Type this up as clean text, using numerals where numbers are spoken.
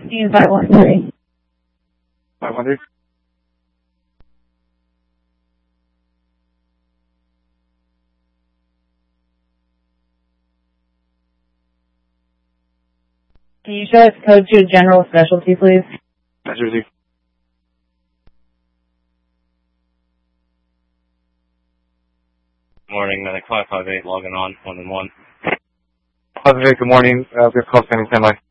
513. 500? Can you show us code to general specialty, please? Specialty. Morning, Medic 558 logging on, 1-1. 558, good morning. We have call standing standby.